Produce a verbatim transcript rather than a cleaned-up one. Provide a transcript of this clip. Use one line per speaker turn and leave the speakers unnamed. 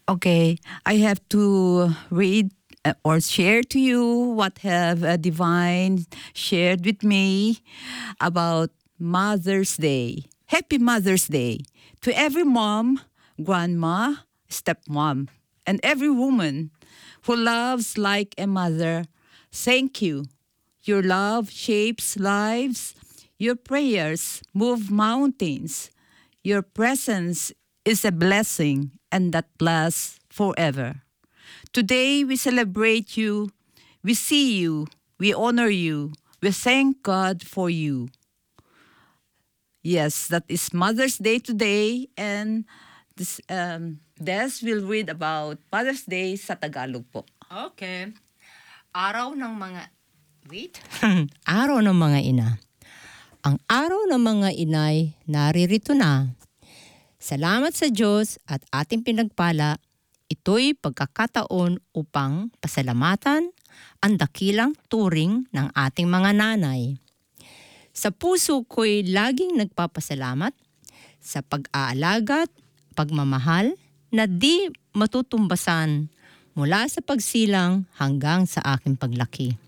Okay, I have to read uh, or share to you what have uh, Divine shared with me about Mother's Day. Happy Mother's Day to every mom, grandma, stepmom, and every woman who loves like a mother. Thank you. Your love shapes lives. Your prayers move mountains. Your presence is a blessing and that lasts forever. Today we celebrate you. We see you. We honor you. We thank God for you. Yes, that is Mother's Day today, and this um, Des will read about Mother's Day sa Tagalog po.
Okay. Araw ng mga... Wait. Araw ng mga ina. Ang araw ng mga inay naririto na. Salamat sa Diyos at ating pinagpala. Ito'y pagkakataon upang pasalamatan ang dakilang turing ng ating mga nanay. Sa puso ko'y laging nagpapasalamat sa pag-aalaga at pagmamahal na di matutumbasan mula sa pagsilang hanggang sa aking paglaki.